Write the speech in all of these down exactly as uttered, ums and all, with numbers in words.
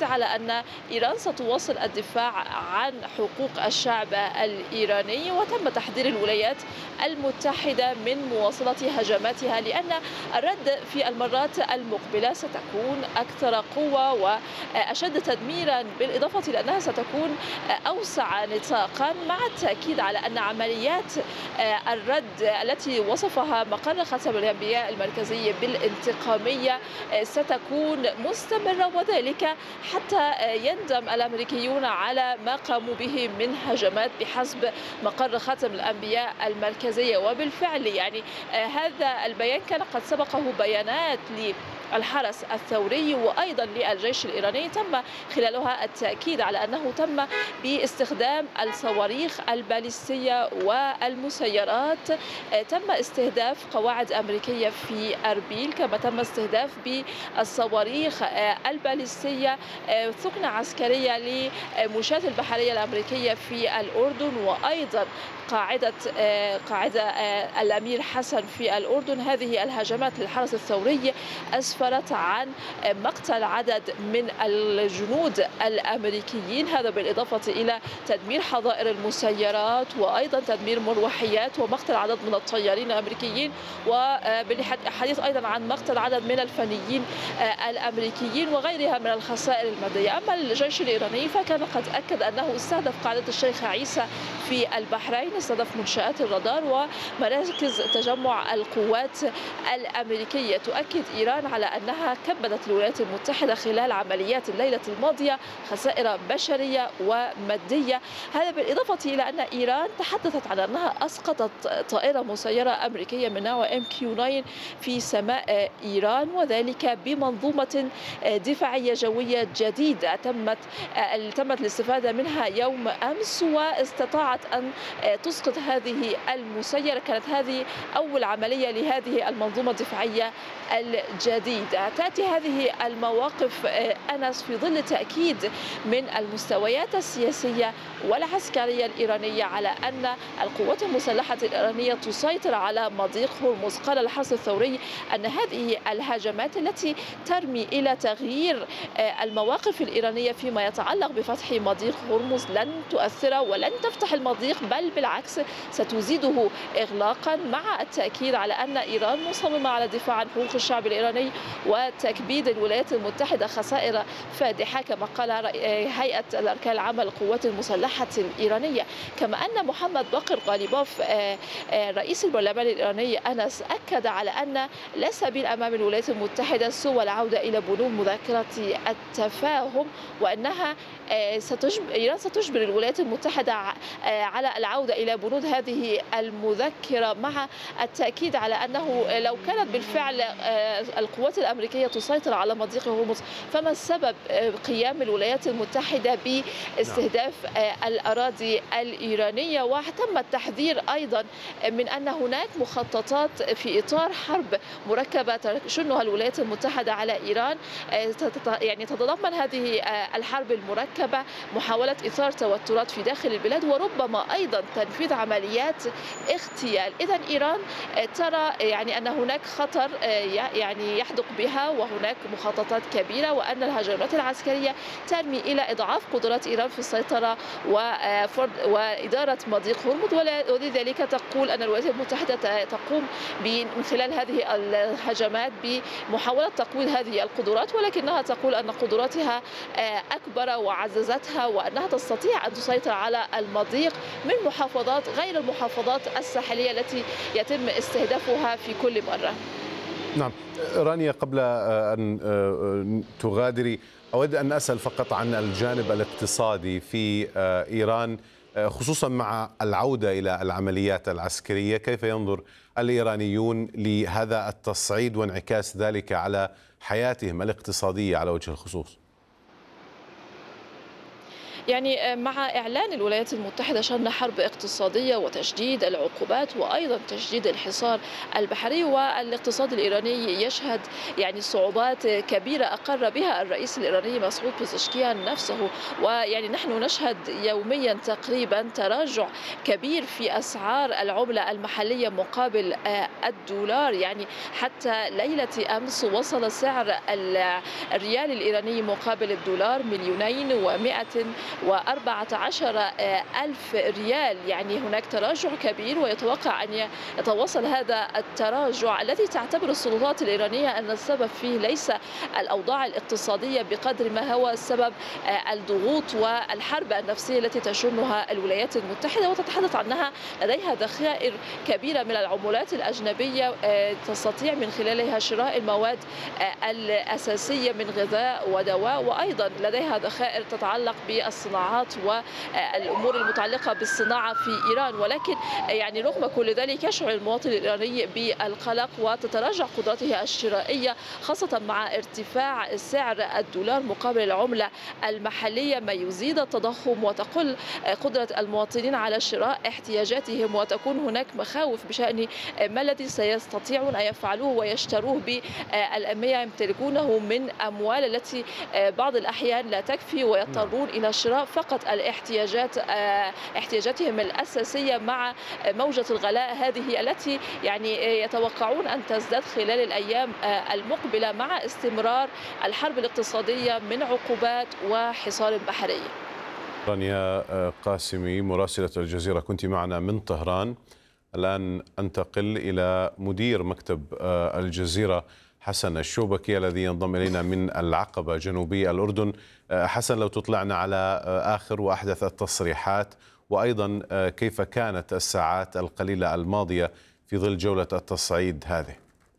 على أن إيران ستواصل الدفاع عن حقوق الشعب الإيراني، وتم تحذير الولايات المتحدة من مواصلة هجماتها، لأن الرد في المرات المقبلة ستكون أكثر قوة وأشد تدميرا، بالإضافة إلى أنها ستكون أوسع نطاقا، مع التأكيد على أن عمليات الرد التي وصفها مقر ختم الأنبياء المركزي بالانتقامية ستكون مستمرة، وذلك حتى يندم الأمريكيون على ما قاموا به من هجمات بحسب مقر ختم الأنبياء المركزية. وبالفعل يعني هذا البيان كان قد سبقه بيانات الحرس الثوري وأيضا للجيش الإيراني تم خلالها التأكيد على أنه تم باستخدام الصواريخ الباليستية والمسيرات، تم استهداف قواعد أمريكية في أربيل، كما تم استهداف بالصواريخ الباليستية ثقنة عسكرية لمشاة البحرية الأمريكية في الأردن، وأيضا قاعدة قاعدة الأمير حسن في الأردن. هذه الهجمات للحرس الثوري أسفرت عن مقتل عدد من الجنود الأمريكيين، هذا بالإضافة إلى تدمير حظائر المسيرات وأيضا تدمير مروحيات ومقتل عدد من الطيارين الأمريكيين، وبالحديث أيضا عن مقتل عدد من الفنيين الأمريكيين وغيرها من الخسائر المادية. أما الجيش الإيراني فكان قد أكد أنه استهدف قاعدة الشيخ عيسى في البحرين، استهدف منشآت الرادار ومراكز تجمع القوات الأمريكية. تؤكد إيران على أنها كبدت الولايات المتحدة خلال عمليات الليلة الماضية خسائر بشرية ومادية، هذا بالإضافة إلى أن إيران تحدثت على أنها أسقطت طائرة مسيرة أمريكية من نوع إم كيو تسعة في سماء إيران، وذلك بمنظومة دفاعية جوية جديدة تمت تمت الاستفادة منها يوم أمس، واستطاعت أن تسقط هذه المسيرة. كانت هذه أول عملية لهذه المنظومة الدفاعية الجديدة. تأتي هذه المواقف أنس في ظل تأكيد من المستويات السياسية والعسكرية الإيرانية على أن القوات المسلحة الإيرانية تسيطر على مضيق هرمز. قال الحرس الثوري أن هذه الهجمات التي ترمي إلى تغيير المواقف الإيرانية فيما يتعلق بفتح مضيق هرمز لن تؤثر ولن تفتح المضيق، بل بالعكس ستزيده إغلاقا، مع التأكيد على أن إيران مصممة على الدفاع عن حقوق الشعب الإيراني وتكبيد الولايات المتحدة خسائر فادحة، كما قال هيئة الأركان العامة للقوات المسلحة الإيرانية. كما أن محمد باقر غالباف رئيس البرلمان الإيراني أنس أكد على أن لا سبيل أمام الولايات المتحدة سوى العودة إلى بنود مذكرة التفاهم، وأنها ستجبر إيران ستجبر الولايات المتحدة على العودة إلى بنود هذه المذكرة، مع التأكيد على أنه لو كانت بالفعل القوات الأمريكية تسيطر على مضيق هرمز فما السبب قيام الولايات المتحدة باستهداف الأراضي الإيرانية. وتم التحذير أيضا من أن هناك مخططات في إطار حرب مركبة تشنها الولايات المتحدة على إيران، يعني تتضمن هذه الحرب المركبة محاولة إثارة توترات في داخل البلاد وربما أيضا تنفيذ عمليات اغتيال. إذن إيران ترى يعني أن هناك خطر يعني يحدق بها وهناك مخططات كبيرة، وأن الهجمات العسكرية ترمي إلى إضعاف قدرات إيران في السيطرة وفرض وإدارة مضيق هرمز، ولذلك تقول أن الولايات المتحدة تقوم من خلال هذه الهجمات بمحاولة تقويض هذه القدرات، ولكنها تقول أن قدراتها أكبر وعززتها وأنها تستطيع أن تسيطر على المضيق من محافظات غير المحافظات الساحلية التي يتم استهدافها في كل مرة. نعم رانيا، قبل أن تغادري أود أن أسأل فقط عن الجانب الاقتصادي في إيران، خصوصا مع العودة إلى العمليات العسكرية. كيف ينظر الإيرانيون لهذا التصعيد وانعكاس ذلك على حياتهم الاقتصادية على وجه الخصوص؟ يعني مع إعلان الولايات المتحدة شن حرب اقتصادية وتشديد العقوبات وأيضا تشديد الحصار البحري، والاقتصاد الإيراني يشهد يعني صعوبات كبيرة أقر بها الرئيس الإيراني مسعود بزشكيان نفسه. ويعني نحن نشهد يوميا تقريبا تراجع كبير في أسعار العملة المحلية مقابل الدولار. يعني حتى ليلة أمس وصل سعر الريال الإيراني مقابل الدولار مليونين ومائة وأربعة عشر ألف ريال. يعني هناك تراجع كبير، ويتوقع أن يتواصل هذا التراجع الذي تعتبر السلطات الإيرانية أن السبب فيه ليس الأوضاع الاقتصادية بقدر ما هو السبب الضغوط والحرب النفسية التي تشنها الولايات المتحدة، وتتحدث عنها لديها ذخائر كبيرة من العملات الأجنبية تستطيع من خلالها شراء المواد الأساسية من غذاء ودواء، وأيضا لديها ذخائر تتعلق بالصناعات والأمور المتعلقة بالصناعة في إيران. ولكن يعني رغم كل ذلك يشعر المواطن الإيراني بالقلق وتتراجع قدرته الشرائية، خاصة مع ارتفاع سعر الدولار مقابل العملة المحلية، ما يزيد التضخم وتقل قدرة المواطنين على شراء احتياجاتهم، وتكون هناك مخاوف بشأن ما الذي سيستطيعون أن يفعلوه ويشتروه بالما يمتلكونه من أموال التي بعض الأحيان لا تكفي، ويضطرون إلى شراء فقط الاحتياجات احتياجاتهم الأساسية مع موجة الغلاء هذه التي يعني يتوقعون أن تزداد خلال الأيام المقبلة مع استمرار الحرب الاقتصادية من عقوبات وحصار بحري. رانيا قاسمي مراسلة الجزيرة كنت معنا من طهران. الآن أنتقل إلى مدير مكتب الجزيرة حسن الشوبكي الذي ينضم إلينا من العقبة جنوبي الأردن. حسن، لو تطلعنا على آخر وأحدث التصريحات، وأيضا كيف كانت الساعات القليلة الماضية في ظل جولة التصعيد هذه؟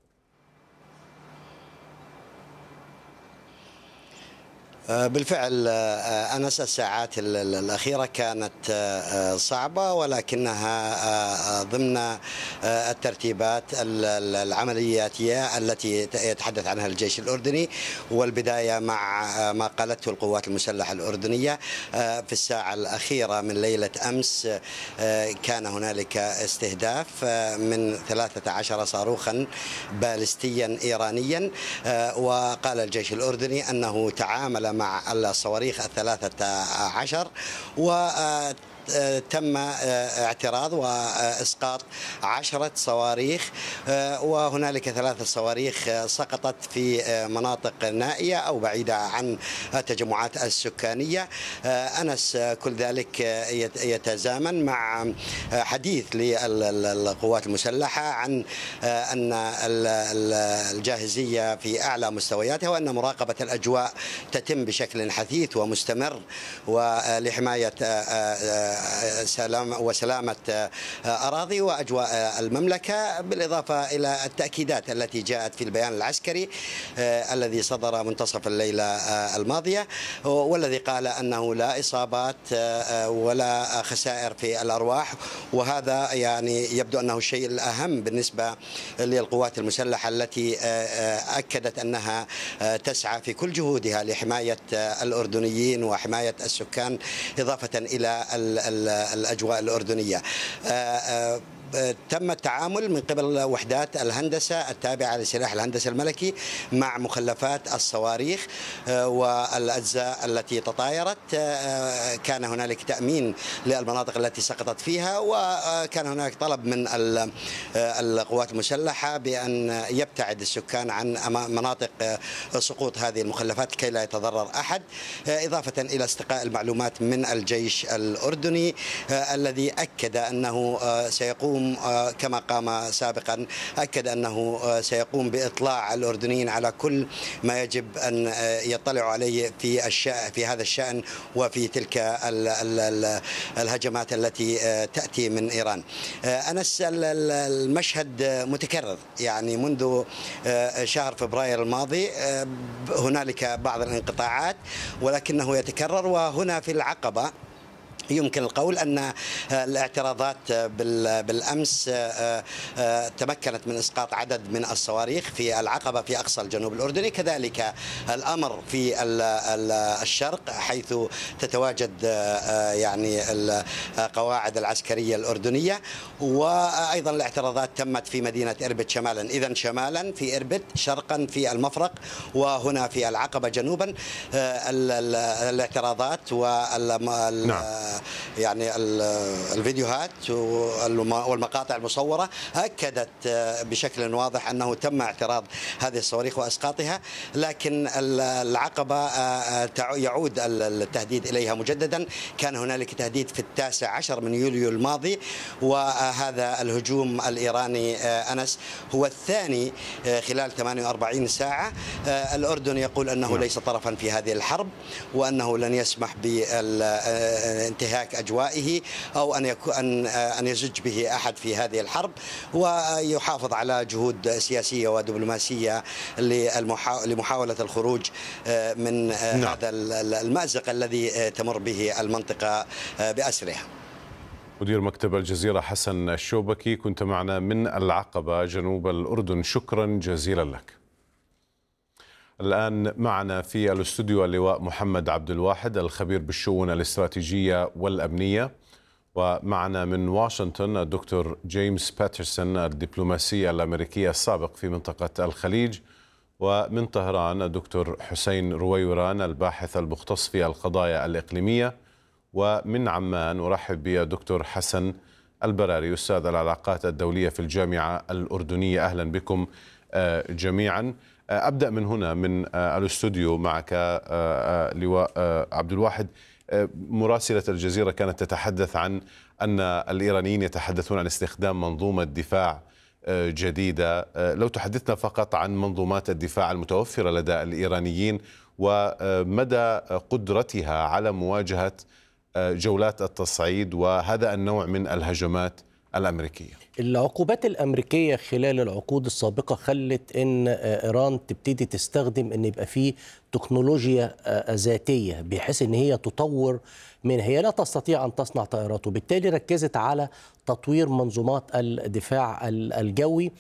بالفعل أنس، الساعات الأخيرة كانت صعبة، ولكنها ضمن الترتيبات العملياتية التي يتحدث عنها الجيش الأردني، والبداية مع ما قالته القوات المسلحة الأردنية. في الساعة الأخيرة من ليلة أمس كان هنالك استهداف من ثلاثة عشر صاروخا باليستيا إيرانيا، وقال الجيش الأردني أنه تعامل مع الصواريخ الثلاثة عشر و تم اعتراض وإسقاط عشرة صواريخ، وهنالك ثلاث صواريخ سقطت في مناطق نائية أو بعيدة عن التجمعات السكانية. أنس، كل ذلك يتزامن مع حديث للقوات المسلحة عن أن الجاهزية في أعلى مستوياتها، وأن مراقبة الأجواء تتم بشكل حثيث ومستمر، ولحماية سلام وسلامة أراضي وأجواء المملكة، بالإضافة إلى التأكيدات التي جاءت في البيان العسكري الذي صدر منتصف الليلة الماضية، والذي قال أنه لا إصابات ولا خسائر في الأرواح. وهذا يعني يبدو أنه الشيء الأهم بالنسبة للقوات المسلحة التي أكدت أنها تسعى في كل جهودها لحماية الأردنيين وحماية السكان، إضافة إلى الأجواء الأردنية. تم التعامل من قبل وحدات الهندسة التابعة لسلاح الهندسة الملكي مع مخلفات الصواريخ والأجزاء التي تطايرت. كان هنالك تأمين للمناطق التي سقطت فيها، وكان هناك طلب من القوات المسلحة بأن يبتعد السكان عن مناطق سقوط هذه المخلفات كي لا يتضرر أحد، إضافة إلى استقاء المعلومات من الجيش الأردني الذي أكد أنه سيقوم كما قام سابقا، أكد أنه سيقوم بإطلاع الأردنيين على كل ما يجب أن يطلعوا عليه في الشأن في هذا الشأن وفي تلك الهجمات التي تأتي من إيران. أنس، المشهد متكرر، يعني منذ شهر فبراير الماضي هنالك بعض الانقطاعات ولكنه يتكرر. وهنا في العقبة يمكن القول أن الاعتراضات بالأمس تمكنت من إسقاط عدد من الصواريخ في العقبة في أقصى الجنوب الأردني، كذلك الأمر في الشرق حيث تتواجد يعني القواعد العسكرية الأردنية، وأيضا الاعتراضات تمت في مدينة إربد شمالا، إذن شمالا في إربد، شرقا في المفرق، وهنا في العقبة جنوبا. الاعتراضات وال نعم. يعني الفيديوهات والمقاطع المصورة أكدت بشكل واضح أنه تم اعتراض هذه الصواريخ وإسقاطها، لكن العقبة يعود التهديد إليها مجددا. كان هنالك تهديد في التاسع عشر من يوليو الماضي، وهذا الهجوم الإيراني أنس هو الثاني خلال ثمانية وأربعين ساعة. الأردن يقول أنه ليس طرفا في هذه الحرب، وأنه لن يسمح بانتهاك أجوائه أو أن يكون أن يزج به أحد في هذه الحرب، ويحافظ على جهود سياسية ودبلوماسية لمحاولة الخروج من نعم. هذا المأزق الذي تمر به المنطقة بأسرها. مدير مكتب الجزيرة حسن الشوبكي كنت معنا من العقبة جنوب الأردن، شكرا جزيلا لك. الآن معنا في الاستوديو اللواء محمد عبد الواحد الخبير بالشؤون الاستراتيجية والأمنية، ومعنا من واشنطن الدكتور جيمس باترسون الدبلوماسي الأمريكي السابق في منطقة الخليج، ومن طهران الدكتور حسين رويوران الباحث المختص في القضايا الإقليمية، ومن عمان أرحب بالدكتور حسن البراري أستاذ العلاقات الدولية في الجامعة الأردنية. أهلا بكم جميعا. أبدأ من هنا من الاستوديو معك لواء عبد الواحد. مراسلة الجزيرة كانت تتحدث عن أن الإيرانيين يتحدثون عن استخدام منظومة دفاع جديدة. لو تحدثنا فقط عن منظومات الدفاع المتوفرة لدى الإيرانيين ومدى قدرتها على مواجهة جولات التصعيد وهذا النوع من الهجمات الأمريكية. العقوبات الأمريكية خلال العقود السابقة خلت إن إيران تبتدي تستخدم إن يبقى فيه تكنولوجيا ذاتية، بحيث إن هي تطور من هي لا تستطيع أن تصنع طائرات، وبالتالي ركزت على تطوير منظومات الدفاع الجوي،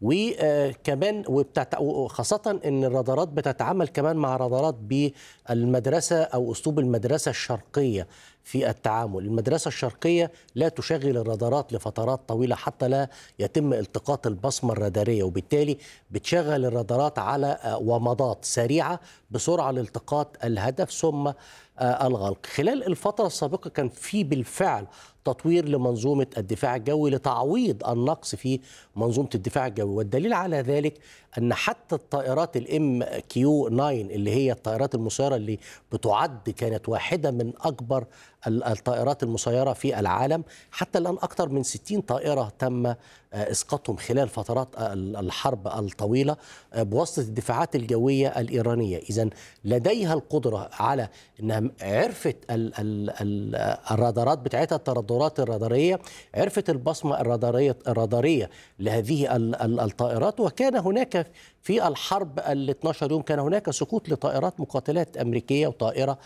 وكمان وخاصة إن الرادارات بتتعامل كمان مع رادارات بالمدرسة أو أسلوب المدرسة الشرقية في التعامل. المدرسة الشرقية لا تشغل الرادارات لفترات طويلة حتى لا يتم التقاط البصمة الرادارية، وبالتالي بتشغل الرادارات على ومضات سريعة بسرعة لالتقاط الهدف ثم الغلق. خلال الفترة السابقة كان في بالفعل تطوير لمنظومة الدفاع الجوي لتعويض النقص في منظومة الدفاع الجوي، والدليل على ذلك أن حتى الطائرات الام كيو تسعة اللي هي الطائرات المسيرة اللي بتعد كانت واحدة من أكبر الطائرات المسيرة في العالم، حتى الآن أكثر من ستين طائرة تم إسقاطهم خلال فترات الحرب الطويلة بواسطة الدفاعات الجوية الإيرانية. إذن لديها القدرة على أنها عرفت ال ال ال الرادارات بتاعتها، الترددات الرادارية، عرفت البصمة الرادارية الرادارية لهذه الطائرات. وكان هناك في الحرب ال اثني عشر يوم كان هناك سقوط لطائرات مقاتلات أمريكية وطائرة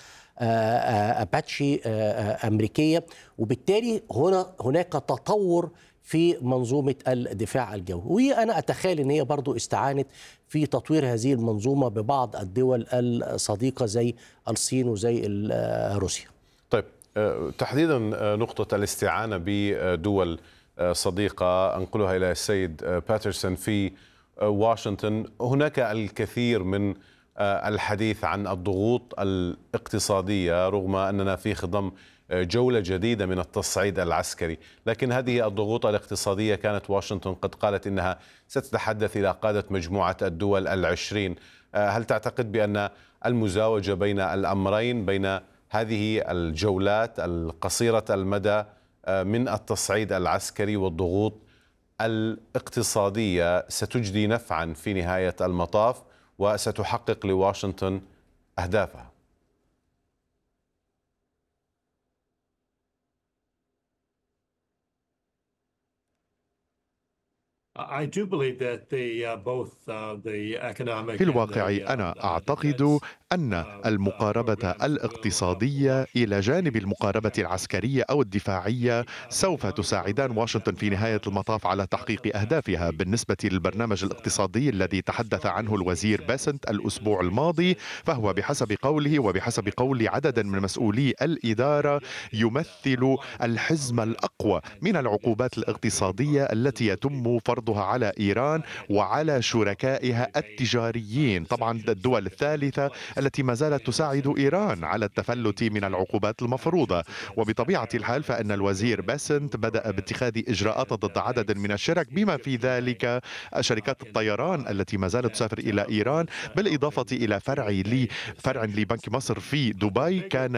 أباتشي أمريكية، وبالتالي هنا هناك تطور في منظومة الدفاع الجوي. وأنا أتخيل أن هي برضو استعانت في تطوير هذه المنظومة ببعض الدول الصديقة زي الصين وزي روسيا. طيب، تحديدا نقطة الاستعانة بدول صديقة أنقلها إلى السيد باترسون في واشنطن. هناك الكثير من الحديث عن الضغوط الاقتصادية رغم أننا في خضم جولة جديدة من التصعيد العسكري، لكن هذه الضغوط الاقتصادية كانت واشنطن قد قالت إنها ستتحدث إلى قادة مجموعة الدول العشرين. هل تعتقد بأن المزاوجة بين الأمرين، بين هذه الجولات القصيرة المدى من التصعيد العسكري والضغوط الاقتصادية ستجدي نفعا في نهاية المطاف وستحقق لواشنطن أهدافها؟ في الواقع أنا أعتقد أن المقاربة الاقتصادية إلى جانب المقاربة العسكرية أو الدفاعية سوف تساعدان واشنطن في نهاية المطاف على تحقيق أهدافها. بالنسبة للبرنامج الاقتصادي الذي تحدث عنه الوزير بيسنت الأسبوع الماضي، فهو بحسب قوله وبحسب قول عدد من مسؤولي الإدارة يمثل الحزم الأقوى من العقوبات الاقتصادية التي يتم فرضها على إيران وعلى شركائها التجاريين، طبعا الدول الثالثة التي ما زالت تساعد إيران على التفلت من العقوبات المفروضة. وبطبيعة الحال فإن الوزير بيسنت بدأ باتخاذ إجراءات ضد عدد من الشرك بما في ذلك شركات الطيران التي ما زالت تسافر إلى إيران، بالإضافة إلى فرع لي فرع لبنك مصر في دبي كان